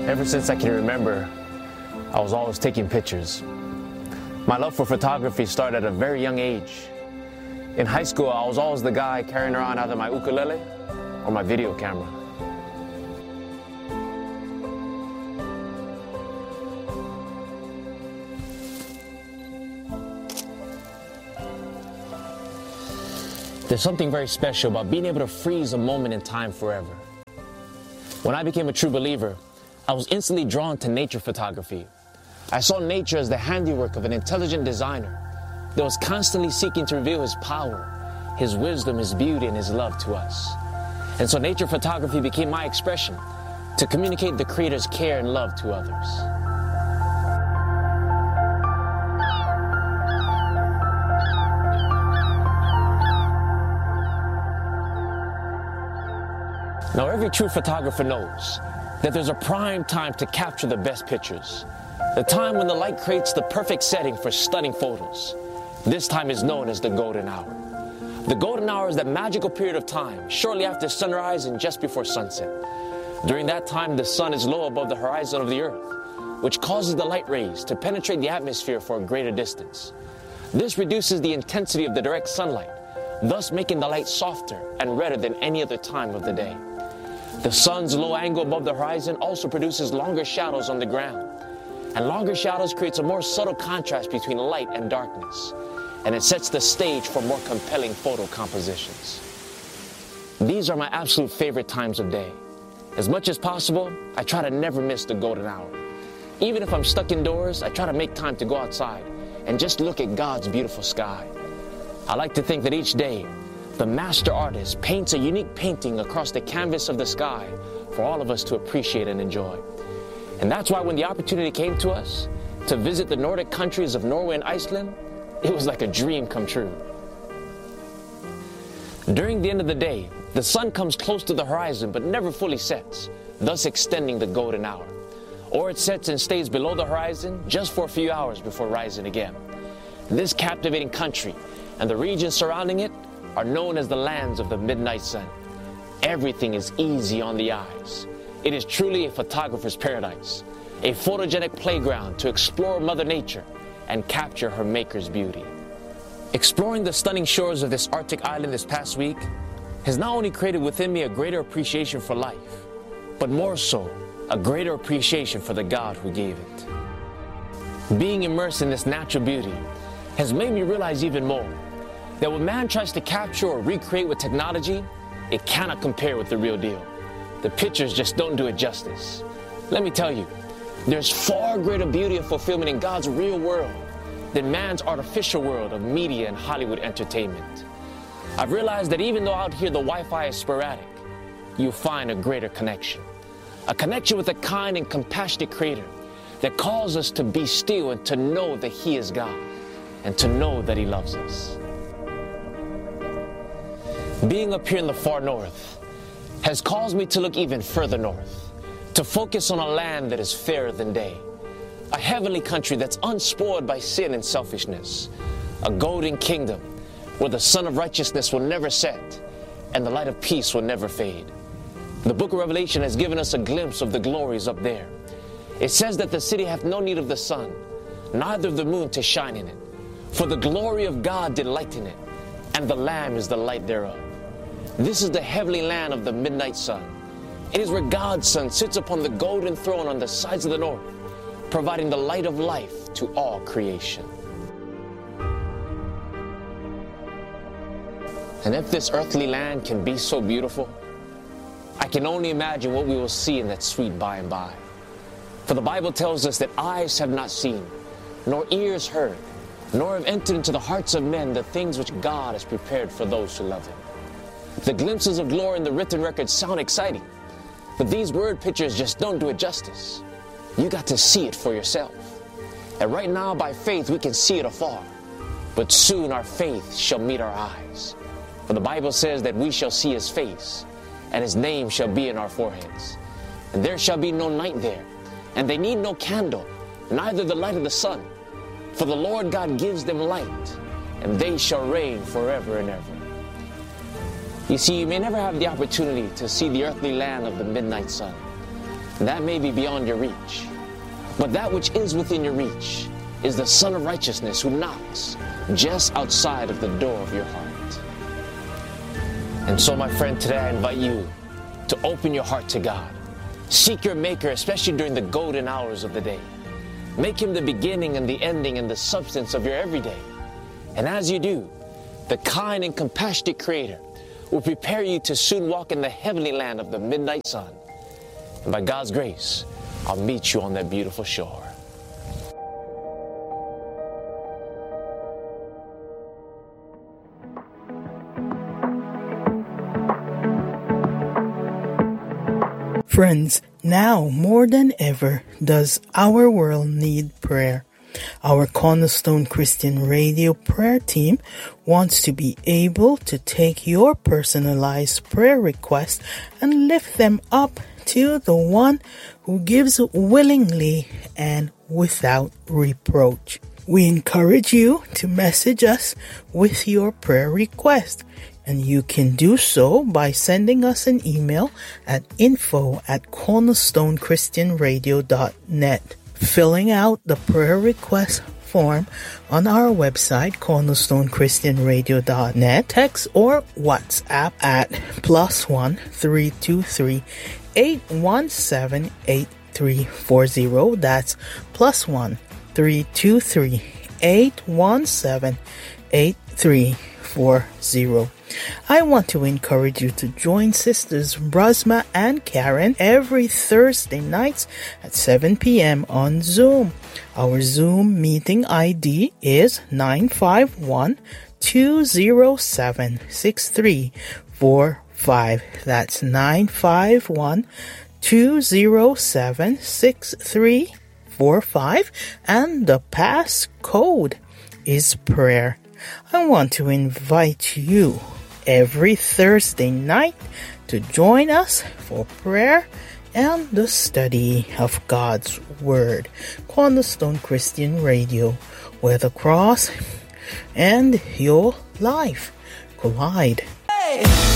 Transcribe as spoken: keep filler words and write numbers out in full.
Ever since I can remember, I was always taking pictures. My love for photography started at a very young age. In high school, I was always the guy carrying around either my ukulele or my video camera. There's something very special about being able to freeze a moment in time forever. When I became a true believer, I was instantly drawn to nature photography. I saw nature as the handiwork of an intelligent designer that was constantly seeking to reveal his power, his wisdom, his beauty, and his love to us. And so nature photography became my expression to communicate the Creator's care and love to others. Now, every true photographer knows that there's a prime time to capture the best pictures, the time when the light creates the perfect setting for stunning photos. This time is known as the golden hour. The golden hour is that magical period of time shortly after sunrise and just before sunset. During that time, the sun is low above the horizon of the earth, which causes the light rays to penetrate the atmosphere for a greater distance. This reduces the intensity of the direct sunlight, thus making the light softer and redder than any other time of the day. The sun's low angle above the horizon also produces longer shadows on the ground. And longer shadows creates a more subtle contrast between light and darkness. And it sets the stage for more compelling photo compositions. These are my absolute favorite times of day. As much as possible, I try to never miss the golden hour. Even if I'm stuck indoors, I try to make time to go outside and just look at God's beautiful sky. I like to think that each day, the master artist paints a unique painting across the canvas of the sky for all of us to appreciate and enjoy. And that's why when the opportunity came to us to visit the Nordic countries of Norway and Iceland, it was like a dream come true. During the end of the day, the sun comes close to the horizon but never fully sets, thus extending the golden hour. Or it sets and stays below the horizon just for a few hours before rising again. This captivating country and the regions surrounding it are known as the lands of the midnight sun. Everything is easy on the eyes. It is truly a photographer's paradise, a photogenic playground to explore Mother Nature and capture her maker's beauty. Exploring the stunning shores of this Arctic island this past week has not only created within me a greater appreciation for life, but more so, a greater appreciation for the God who gave it. Being immersed in this natural beauty has made me realize even more that when man tries to capture or recreate with technology, it cannot compare with the real deal. The pictures just don't do it justice. Let me tell you, there's far greater beauty and fulfillment in God's real world than man's artificial world of media and Hollywood entertainment. I've realized that even though out here the Wi-Fi is sporadic, you'll find a greater connection. A connection with a kind and compassionate Creator that calls us to be still and to know that He is God and to know that He loves us. Being up here in the far north has caused me to look even further north, to focus on a land that is fairer than day, a heavenly country that's unspoiled by sin and selfishness, a golden kingdom where the sun of righteousness will never set and the light of peace will never fade. The book of Revelation has given us a glimpse of the glories up there. It says that the city hath no need of the sun, neither of the moon to shine in it, for the glory of God did lighten it, and the Lamb is the light thereof. This is the heavenly land of the midnight sun. It is where God's Son sits upon the golden throne on the sides of the north, providing the light of life to all creation. And if this earthly land can be so beautiful, I can only imagine what we will see in that sweet by and by. For the Bible tells us that eyes have not seen, nor ears heard, nor have entered into the hearts of men the things which God has prepared for those who love Him. The glimpses of glory in the written record sound exciting, but these word pictures just don't do it justice. You got to see it for yourself. And right now, by faith, we can see it afar, but soon our faith shall meet our eyes. For the Bible says that we shall see His face, and His name shall be in our foreheads. And there shall be no night there, and they need no candle, neither the light of the sun. For the Lord God gives them light, and they shall reign forever and ever. You see, you may never have the opportunity to see the earthly land of the midnight sun. that may be beyond your reach. But that which is within your reach is the Son of Righteousness who knocks just outside of the door of your heart. And so, my friend, today I invite you to open your heart to God. Seek your Maker, especially during the golden hours of the day. Make Him the beginning and the ending and the substance of your everyday. And as you do, the kind and compassionate Creator will prepare you to soon walk in the heavenly land of the midnight sun. And by God's grace, I'll meet you on that beautiful shore. Friends, now more than ever does our world need prayer. Our Cornerstone Christian Radio prayer team wants to be able to take your personalized prayer requests and lift them up to the one who gives willingly and without reproach. We encourage you to message us with your prayer request, and you can do so by sending us an email at info at cornerstone christian radio dot net. Filling out the prayer request form on our website, cornerstone christian radio dot net. Text or WhatsApp at plus one three two three eight one seven eight three four zero. That's plus one three two three eight one seven eight three four zero. I want to encourage you to join Sisters Brasma and Karen every Thursday nights at seven p.m. on Zoom. Our Zoom meeting I D is nine five one two zero seven six three four five. That's nine five one two zero seven six three four five, and the pass code is prayer. I want to invite you every Thursday night to join us for prayer and the study of God's Word. Cornerstone Christian Radio, where the cross and your life collide. Hey!